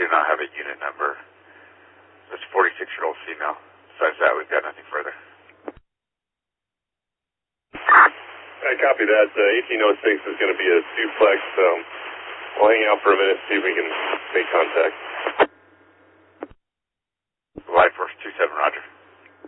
do not have a unit number. It's a 46-year-old female. Besides that, we've got nothing further. I copy that. 1806 is going to be a duplex. We'll hang out for a minute, see if we can make contact. Life Force 27, roger.